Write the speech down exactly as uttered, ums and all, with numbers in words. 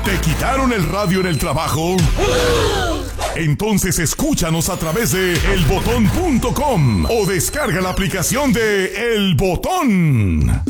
¿Te quitaron el radio en el trabajo? Entonces escúchanos a través de el botón punto com o descarga la aplicación de El Botón.